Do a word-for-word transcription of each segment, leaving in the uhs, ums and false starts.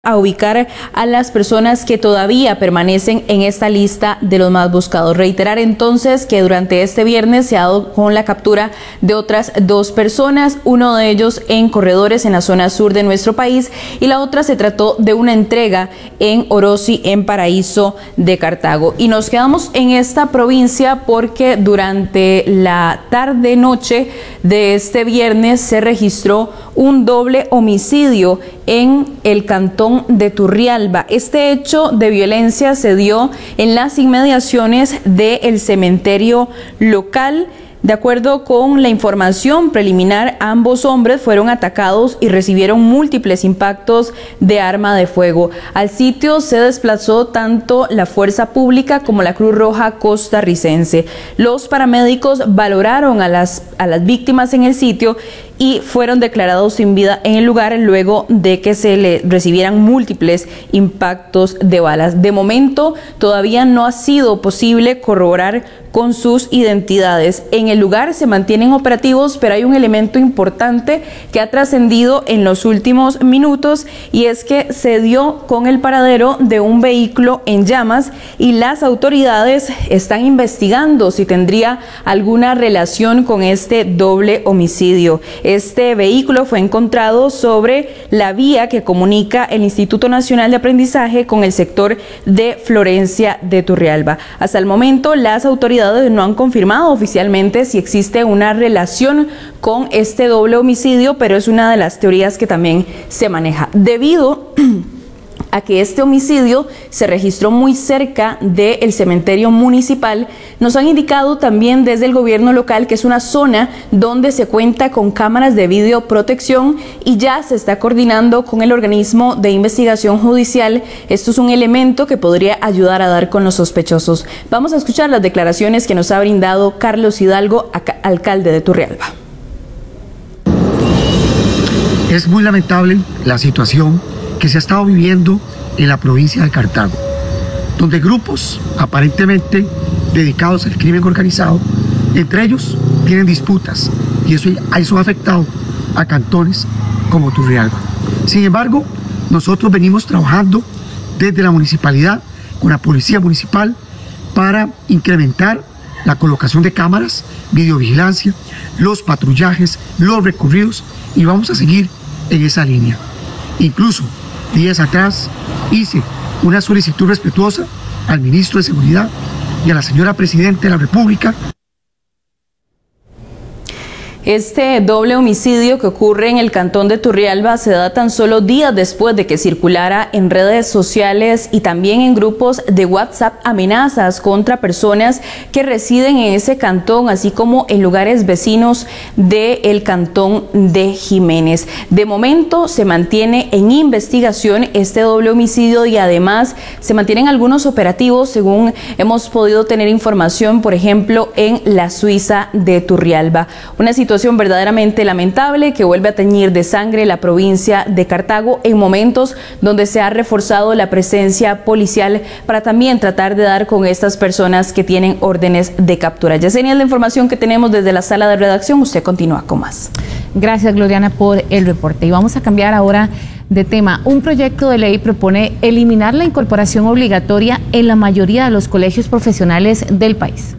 a ubicar a las personas que todavía permanecen en esta lista de los más buscados. Reiterar entonces que durante este viernes se ha dado con la captura de otras dos personas, uno de ellos en Corredores, en la zona sur de nuestro país, y la otra se trató de una entrega en Orosi, en Paraíso de Cartago. Y nos quedamos en esta provincia porque durante la tarde-noche de este viernes se registró un doble homicidio en el cantón de Turrialba. Este hecho de violencia se dio en las inmediaciones del cementerio local. De acuerdo con la información preliminar, ambos hombres fueron atacados y recibieron múltiples impactos de arma de fuego. Al sitio se desplazó tanto la Fuerza Pública como la Cruz Roja costarricense. Los paramédicos valoraron a las, a las víctimas en el sitio y fueron declarados sin vida en el lugar luego de que se le recibieran múltiples impactos de balas. De momento, todavía no ha sido posible corroborar con sus identidades. En el lugar se mantienen operativos, pero hay un elemento importante que ha trascendido en los últimos minutos, y es que se dio con el paradero de un vehículo en llamas y las autoridades están investigando si tendría alguna relación con este doble homicidio. Este vehículo fue encontrado sobre la vía que comunica el Instituto Nacional de Aprendizaje con el sector de Florencia de Turrialba. Hasta el momento, las autoridades no han confirmado oficialmente si existe una relación con este doble homicidio, pero es una de las teorías que también se maneja. Debido a que este homicidio se registró muy cerca del cementerio municipal, nos han indicado también desde el gobierno local que es una zona donde se cuenta con cámaras de videoprotección y ya se está coordinando con el organismo de investigación judicial. Esto es un elemento que podría ayudar a dar con los sospechosos. Vamos a escuchar las declaraciones que nos ha brindado Carlos Hidalgo, alcalde de Turrialba. Es muy lamentable la situación que se ha estado viviendo en la provincia de Cartago, donde grupos aparentemente dedicados al crimen organizado, entre ellos tienen disputas, y eso, eso ha afectado a cantones como Turrialba. Sin embargo, nosotros venimos trabajando desde la municipalidad con la policía municipal para incrementar la colocación de cámaras, videovigilancia, los patrullajes, los recorridos, y vamos a seguir en esa línea. Incluso días atrás hice una solicitud respetuosa al ministro de Seguridad y a la señora Presidenta de la República. Este doble homicidio que ocurre en el cantón de Turrialba se da tan solo días después de que circulara en redes sociales y también en grupos de WhatsApp amenazas contra personas que residen en ese cantón, así como en lugares vecinos del cantón de Jiménez. De momento se mantiene en investigación este doble homicidio y además se mantienen algunos operativos, según hemos podido tener información, por ejemplo, en la Suiza de Turrialba. Una situación Situación verdaderamente lamentable que vuelve a teñir de sangre la provincia de Cartago en momentos donde se ha reforzado la presencia policial para también tratar de dar con estas personas que tienen órdenes de captura. Yesenia, es la información que tenemos desde la sala de redacción. Usted continúa con más. Gracias, Gloriana, por el reporte. Y vamos a cambiar ahora de tema. Un proyecto de ley propone eliminar la incorporación obligatoria en la mayoría de los colegios profesionales del país.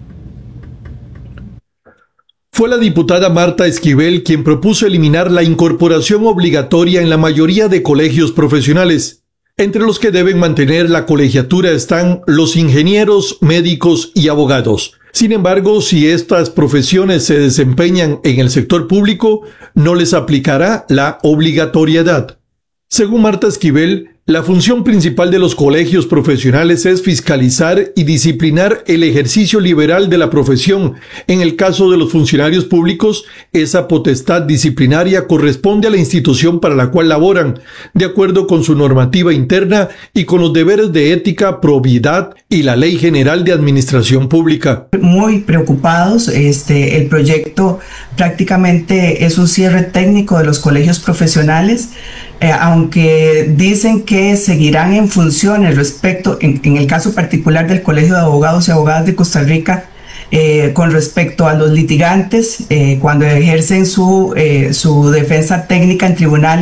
Fue la diputada Marta Esquivel quien propuso eliminar la incorporación obligatoria en la mayoría de colegios profesionales. Entre los que deben mantener la colegiatura están los ingenieros, médicos y abogados. Sin embargo, si estas profesiones se desempeñan en el sector público, no les aplicará la obligatoriedad. Según Marta Esquivel, la función principal de los colegios profesionales es fiscalizar y disciplinar el ejercicio liberal de la profesión. En el caso de los funcionarios públicos, esa potestad disciplinaria corresponde a la institución para la cual laboran, de acuerdo con su normativa interna y con los deberes de ética, probidad y la Ley General de Administración Pública. Muy preocupados, este, el proyecto prácticamente es un cierre técnico de los colegios profesionales, eh, aunque dicen que que seguirán en funciones respecto, en, en el caso particular del Colegio de Abogados y Abogadas de Costa Rica, eh, con respecto a los litigantes, eh, cuando ejercen su, eh, su defensa técnica en tribunales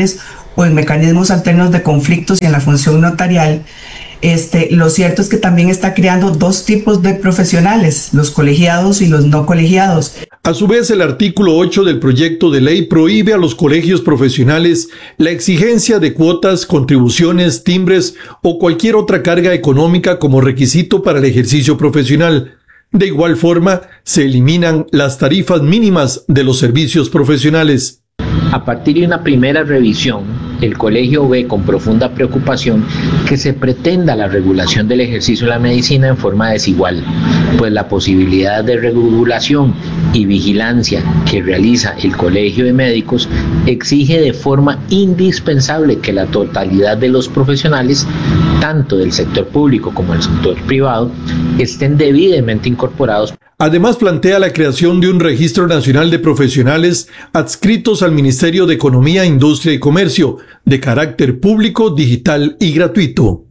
o en mecanismos alternos de conflictos y en la función notarial, este, lo cierto es que también está creando dos tipos de profesionales, los colegiados y los no colegiados. A su vez, el artículo ocho del proyecto de ley prohíbe a los colegios profesionales la exigencia de cuotas, contribuciones, timbres o cualquier otra carga económica como requisito para el ejercicio profesional. De igual forma, se eliminan las tarifas mínimas de los servicios profesionales. A partir de una primera revisión, el colegio ve con profunda preocupación que se pretenda la regulación del ejercicio de la medicina en forma desigual, pues la posibilidad de regulación y vigilancia que realiza el Colegio de Médicos exige de forma indispensable que la totalidad de los profesionales, tanto del sector público como del sector privado, estén debidamente incorporados. Además, plantea la creación de un registro nacional de profesionales adscritos al Ministerio de Economía, Industria y Comercio, de carácter público, digital y gratuito.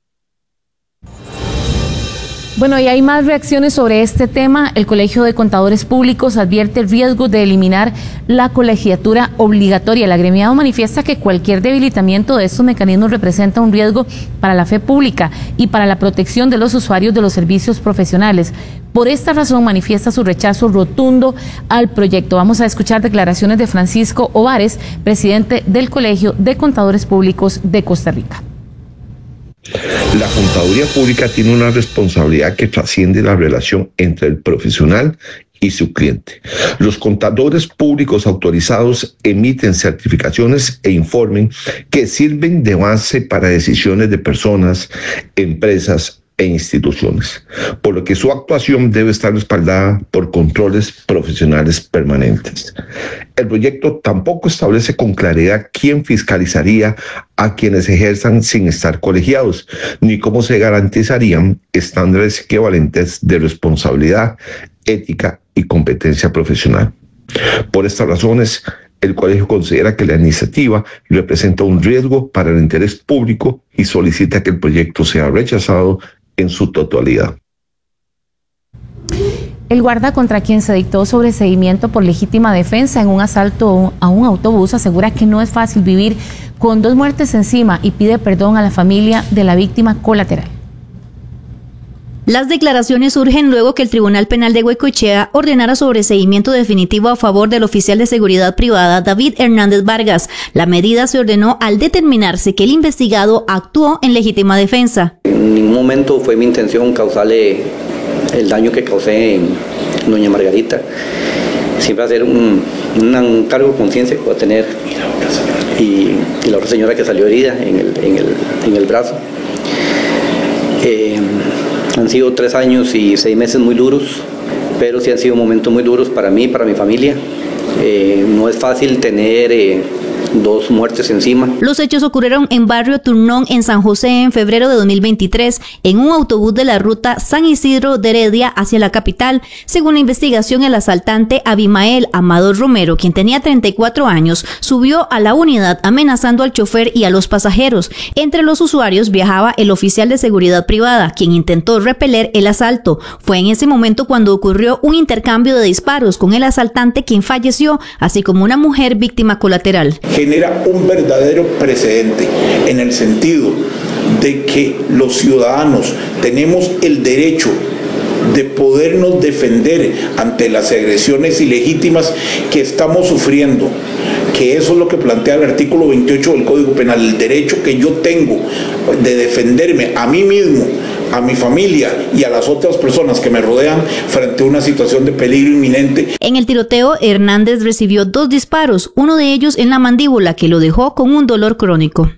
Bueno, y hay más reacciones sobre este tema. El Colegio de Contadores Públicos advierte el riesgo de eliminar la colegiatura obligatoria. El agremiado manifiesta que cualquier debilitamiento de estos mecanismos representa un riesgo para la fe pública y para la protección de los usuarios de los servicios profesionales. Por esta razón manifiesta su rechazo rotundo al proyecto. Vamos a escuchar declaraciones de Francisco Ovares, presidente del Colegio de Contadores Públicos de Costa Rica. La contaduría pública tiene una responsabilidad que trasciende la relación entre el profesional y su cliente. Los contadores públicos autorizados emiten certificaciones e informes que sirven de base para decisiones de personas, empresas e instituciones, por lo que su actuación debe estar respaldada por controles profesionales permanentes. El proyecto tampoco establece con claridad quién fiscalizaría a quienes ejerzan sin estar colegiados, ni cómo se garantizarían estándares equivalentes de responsabilidad, ética y competencia profesional. Por estas razones, el colegio considera que la iniciativa representa un riesgo para el interés público y solicita que el proyecto sea rechazado en su totalidad. El guarda contra quien se dictó sobreseimiento por legítima defensa en un asalto a un autobús asegura que no es fácil vivir con dos muertes encima y pide perdón a la familia de la víctima colateral. Las declaraciones surgen luego que el Tribunal Penal de Goicoechea ordenara sobreseimiento definitivo a favor del oficial de seguridad privada David Hernández Vargas. La medida se ordenó al determinarse que el investigado actuó en legítima defensa. En ningún momento fue mi intención causarle el daño que causé en doña Margarita. Siempre hacer un, un cargo de conciencia que voy a tener y, y la otra señora que salió herida en el, en el, en el brazo. Eh, Han sido tres años y seis meses muy duros, pero sí han sido momentos muy duros para mí y para mi familia. Eh, no es fácil tener eh, dos muertes encima. Los hechos ocurrieron en barrio Turnón, en San José, en febrero de dos mil veintitrés, en un autobús de la ruta San Isidro de Heredia hacia la capital. Según la investigación, el asaltante Abimael Amado Romero, quien tenía treinta y cuatro años, subió a la unidad amenazando al chofer y a los pasajeros. Entre los usuarios viajaba el oficial de seguridad privada, quien intentó repeler el asalto. Fue en ese momento cuando ocurrió un intercambio de disparos con el asaltante, quien falleció, así como una mujer víctima colateral. Genera un verdadero precedente en el sentido de que los ciudadanos tenemos el derecho de podernos defender ante las agresiones ilegítimas que estamos sufriendo, que eso es lo que plantea el artículo veintiocho del Código Penal, el derecho que yo tengo de defenderme a mí mismo, a mi familia y a las otras personas que me rodean frente a una situación de peligro inminente. En el tiroteo, Hernández recibió dos disparos, uno de ellos en la mandíbula, que lo dejó con un dolor crónico.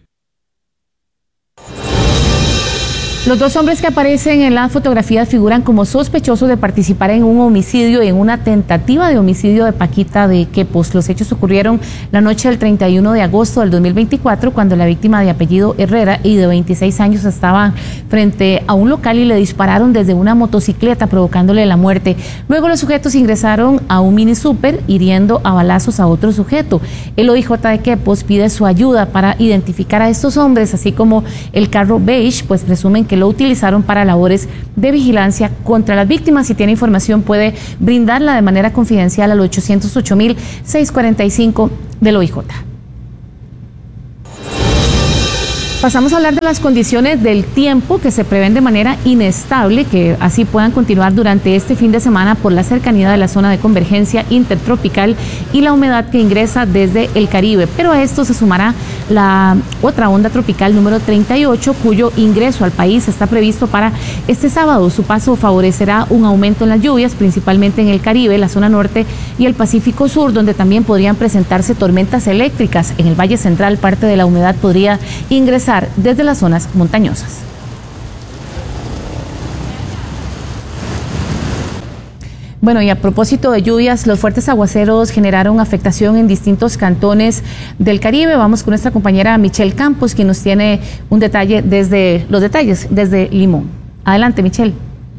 Los dos hombres que aparecen en las fotografías figuran como sospechosos de participar en un homicidio y en una tentativa de homicidio de Paquita de Quepos. Los hechos ocurrieron la noche del treinta y uno de agosto del dos mil veinticuatro, cuando la víctima, de apellido Herrera y de veintiséis años, estaba frente a un local y le dispararon desde una motocicleta, provocándole la muerte. Luego los sujetos ingresaron a un mini súper, hiriendo a balazos a otro sujeto. El O I J de Quepos pide su ayuda para identificar a estos hombres, así como el carro beige, pues presumen que lo utilizaron para labores de vigilancia contra las víctimas. Si tiene información, puede brindarla de manera confidencial al ochocientos ocho mil seiscientos cuarenta y cinco del O I J. Pasamos a hablar de las condiciones del tiempo que se prevén de manera inestable, que así puedan continuar durante este fin de semana por la cercanía de la zona de convergencia intertropical y la humedad que ingresa desde el Caribe. Pero a esto se sumará la otra onda tropical número treinta y ocho, cuyo ingreso al país está previsto para este sábado. Su paso favorecerá un aumento en las lluvias, principalmente en el Caribe, la zona norte y el Pacífico Sur, donde también podrían presentarse tormentas eléctricas. En el Valle Central, parte de la humedad podría ingresar desde las zonas montañosas. Bueno, y a propósito de lluvias, los fuertes aguaceros generaron afectación en distintos cantones del Caribe. Vamos con nuestra compañera Michelle Campos, quien nos tiene un detalle desde los detalles desde Limón. Adelante, Michelle.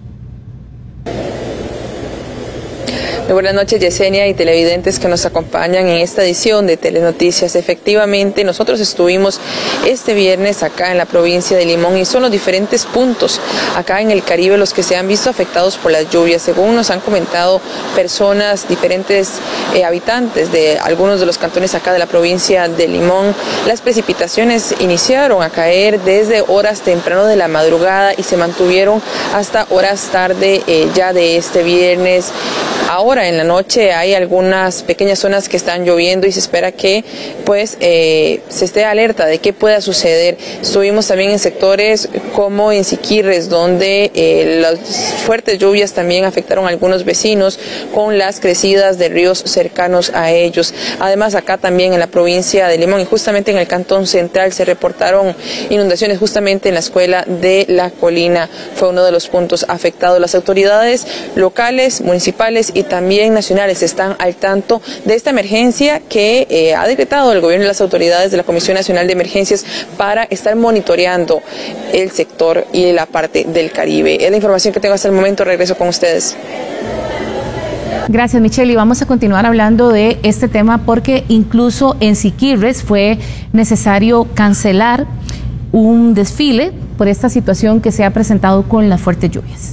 Muy buenas noches, Yesenia, y televidentes que nos acompañan en esta edición de Telenoticias. Efectivamente, nosotros estuvimos este viernes acá en la provincia de Limón y son los diferentes puntos acá en el Caribe los que se han visto afectados por las lluvias. Según nos han comentado personas, diferentes eh, habitantes de algunos de los cantones acá de la provincia de Limón, las precipitaciones iniciaron a caer desde horas temprano de la madrugada y se mantuvieron hasta horas tarde eh, ya de este viernes. Ahora en la noche hay algunas pequeñas zonas que están lloviendo y se espera que pues eh, se esté alerta de qué pueda suceder. Estuvimos también en sectores como en Siquirres, donde eh, las fuertes lluvias también afectaron a algunos vecinos con las crecidas de ríos cercanos a ellos. Además, acá también en la provincia de Limón y justamente en el cantón central se reportaron inundaciones justamente en la escuela de La Colina. Fue uno de los puntos afectados. Las autoridades locales, municipales y también nacionales están al tanto de esta emergencia que eh, ha decretado el gobierno y las autoridades de la Comisión Nacional de Emergencias para estar monitoreando el sector y la parte del Caribe. Es la información que tengo hasta el momento. Regreso con ustedes. Gracias, Michelle, y vamos a continuar hablando de este tema porque incluso en Siquirres fue necesario cancelar un desfile por esta situación que se ha presentado con las fuertes lluvias.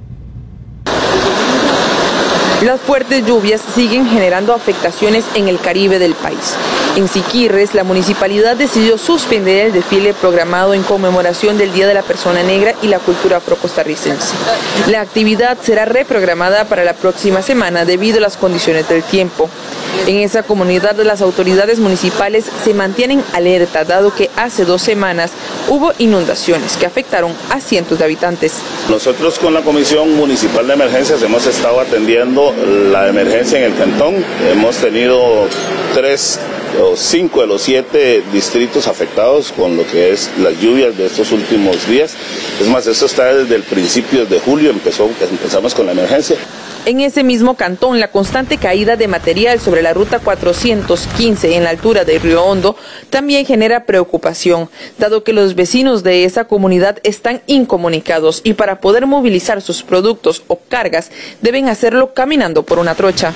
Las fuertes lluvias siguen generando afectaciones en el Caribe del país. En Siquirres, la municipalidad decidió suspender el desfile programado en conmemoración del Día de la Persona Negra y la cultura afrocostarricense. La actividad será reprogramada para la próxima semana debido a las condiciones del tiempo. En esa comunidad, las autoridades municipales se mantienen alerta, dado que hace dos semanas hubo inundaciones que afectaron a cientos de habitantes. Nosotros con la Comisión Municipal de Emergencias hemos estado atendiendo la emergencia en el cantón. Hemos tenido tres o cinco de los siete distritos afectados con lo que es las lluvias de estos últimos días. Es más, esto está desde el principio de julio, empezó, empezamos con la emergencia. En ese mismo cantón, la constante caída de material sobre la ruta cuatrocientos quince en la altura de Río Hondo también genera preocupación, dado que los vecinos de esa comunidad están incomunicados y para poder movilizar sus productos o cargas deben hacerlo caminando por una trocha.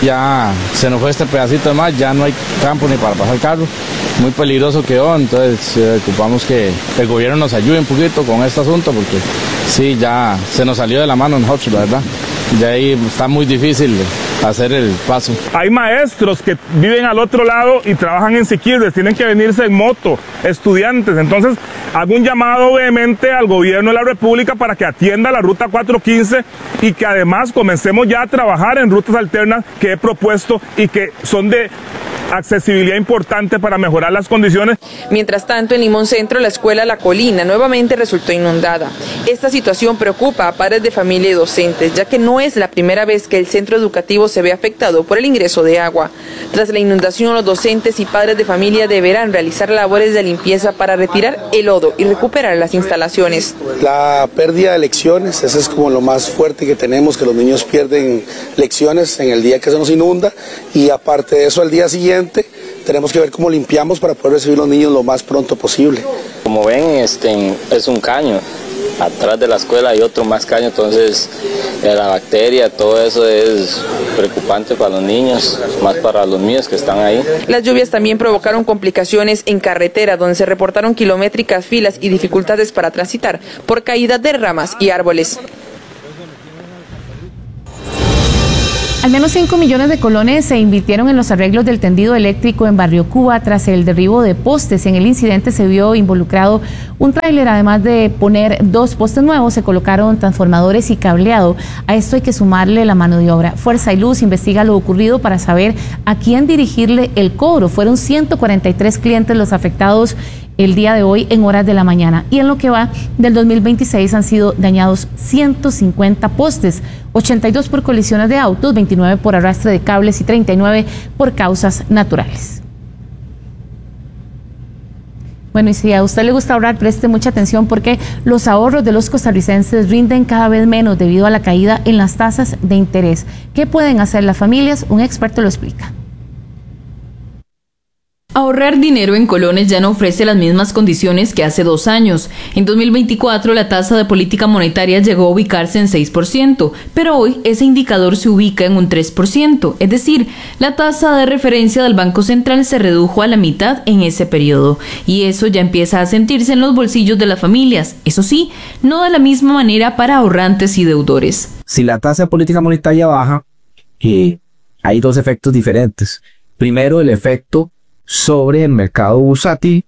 Ya se nos fue este pedacito de más, ya no hay campo ni para pasar el carro, muy peligroso quedó, entonces eh, ocupamos que el gobierno nos ayude un poquito con este asunto porque sí, ya se nos salió de la mano nosotros, la verdad. De ahí está muy difícil hacer el paso. Hay maestros que viven al otro lado y trabajan en Siquirres, tienen que venirse en moto, estudiantes. Entonces, hago un llamado obviamente al gobierno de la República para que atienda la ruta cuatrocientos quince y que además comencemos ya a trabajar en rutas alternas que he propuesto y que son de accesibilidad importante para mejorar las condiciones. Mientras tanto, en Limón Centro, la escuela La Colina nuevamente resultó inundada. Esta situación preocupa a padres de familia y docentes, ya que no es la primera vez que el centro educativo se ve afectado por el ingreso de agua. Tras la inundación, los docentes y padres de familia deberán realizar labores de limpieza para retirar el lodo y recuperar las instalaciones. La pérdida de lecciones, eso es como lo más fuerte que tenemos, que los niños pierden lecciones en el día que se nos inunda, y aparte de eso, al día siguiente tenemos que ver cómo limpiamos para poder recibir a los niños lo más pronto posible. Como ven, este es un caño. Atrás de la escuela hay otro más caño, entonces la bacteria, todo eso es preocupante para los niños, más para los míos que están ahí. Las lluvias también provocaron complicaciones en carretera, donde se reportaron kilométricas filas y dificultades para transitar por caída de ramas y árboles. Al menos cinco millones de colones se invirtieron en los arreglos del tendido eléctrico en Barrio Cuba tras el derribo de postes. En el incidente se vio involucrado un tráiler. Además de poner dos postes nuevos, se colocaron transformadores y cableado. A esto hay que sumarle la mano de obra. Fuerza y Luz investiga lo ocurrido para saber a quién dirigirle el cobro. Fueron ciento cuarenta y tres clientes los afectados el día de hoy en horas de la mañana, y en lo que va del dos mil veintiséis han sido dañados ciento cincuenta postes, ochenta y dos por colisiones de autos, veintinueve por arrastre de cables y treinta y nueve por causas naturales. Bueno, y si a usted le gusta ahorrar, preste mucha atención porque los ahorros de los costarricenses rinden cada vez menos debido a la caída en las tasas de interés. ¿Qué pueden hacer las familias? Un experto lo explica. Ahorrar dinero en colones ya no ofrece las mismas condiciones que hace dos años. En dos mil veinticuatro la tasa de política monetaria llegó a ubicarse en seis por ciento, pero hoy ese indicador se ubica en un tres por ciento, es decir, la tasa de referencia del Banco Central se redujo a la mitad en ese periodo, y eso ya empieza a sentirse en los bolsillos de las familias, eso sí, no de la misma manera para ahorrantes y deudores. Si la tasa de política monetaria baja, eh, hay dos efectos diferentes. Primero, el efecto sobre el mercado bursátil,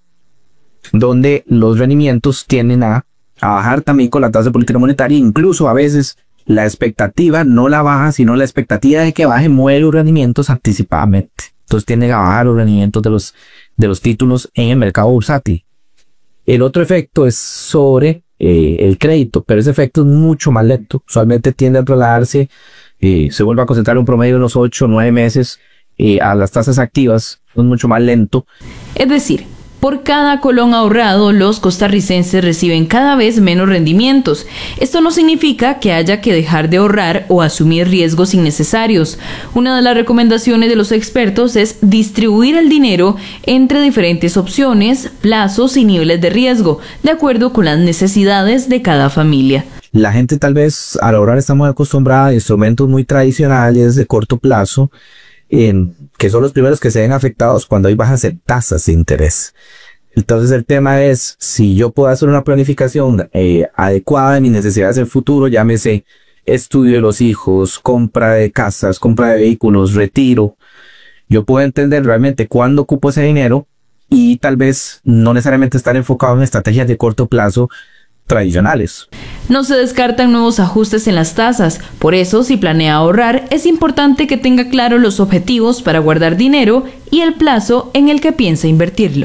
donde los rendimientos tienden a, a bajar también con la tasa de política monetaria. Incluso a veces la expectativa no la baja, sino la expectativa de que baje mueve los rendimientos anticipadamente. Entonces tienden a bajar los rendimientos de los, de los títulos en el mercado bursátil. El otro efecto es sobre eh, el crédito, pero ese efecto es mucho más lento. Usualmente tiende a trasladarse, eh, se vuelve a concentrar un promedio de unos ocho o nueve meses eh, a las tasas activas. Es mucho más lento. Es decir, por cada colón ahorrado, los costarricenses reciben cada vez menos rendimientos. Esto no significa que haya que dejar de ahorrar o asumir riesgos innecesarios. Una de las recomendaciones de los expertos es distribuir el dinero entre diferentes opciones, plazos y niveles de riesgo, de acuerdo con las necesidades de cada familia. La gente tal vez al ahorrar está muy acostumbrada a instrumentos muy tradicionales de corto plazo, En, que son los primeros que se ven afectados cuando hay bajas en tasas de interés. Entonces el tema es, si yo puedo hacer una planificación eh, adecuada de mis necesidades del futuro, llámese estudio de los hijos, compra de casas, compra de vehículos, retiro, yo puedo entender realmente cuándo ocupo ese dinero y tal vez no necesariamente estar enfocado en estrategias de corto plazo tradicionales. No se descartan nuevos ajustes en las tasas, por eso si planea ahorrar es importante que tenga claro los objetivos para guardar dinero y el plazo en el que piensa invertirlo.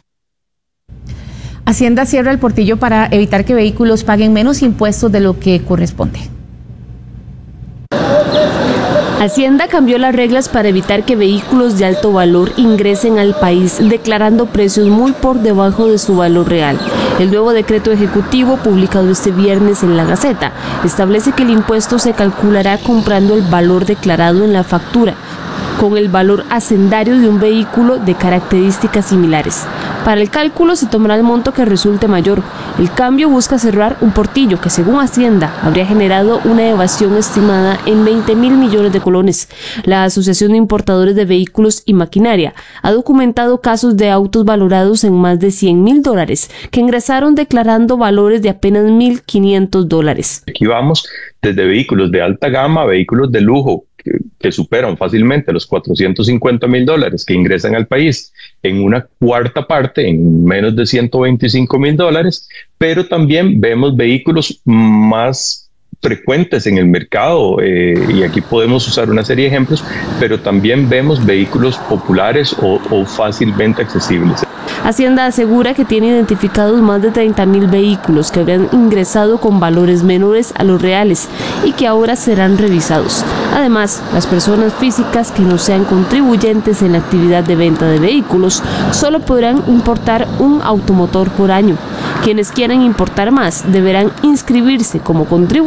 Hacienda cierra el portillo para evitar que vehículos paguen menos impuestos de lo que corresponde. Hacienda cambió las reglas para evitar que vehículos de alto valor ingresen al país, declarando precios muy por debajo de su valor real. El nuevo decreto ejecutivo, publicado este viernes en la Gaceta, establece que el impuesto se calculará comprando el valor declarado en la factura, con el valor hacendario de un vehículo de características similares. Para el cálculo se tomará el monto que resulte mayor. El cambio busca cerrar un portillo que, según Hacienda, habría generado una evasión estimada en veinte mil millones de colones. La Asociación de Importadores de Vehículos y Maquinaria ha documentado casos de autos valorados en más de cien mil dólares que ingresaron declarando valores de apenas mil quinientos dólares. Aquí vamos desde vehículos de alta gama a vehículos de lujo que, que superan fácilmente los cuatrocientos cincuenta mil dólares que ingresan al país en una cuarta parte, en menos de ciento veinticinco mil dólares, pero también vemos vehículos más frecuentes en el mercado, eh, y aquí podemos usar una serie de ejemplos, pero también vemos vehículos populares o, o fácilmente accesibles. Hacienda asegura que tiene identificados más de treinta mil vehículos que habrían ingresado con valores menores a los reales y que ahora serán revisados. Además, las personas físicas que no sean contribuyentes en la actividad de venta de vehículos solo podrán importar un automotor por año. Quienes quieran importar más deberán inscribirse como contribuyentes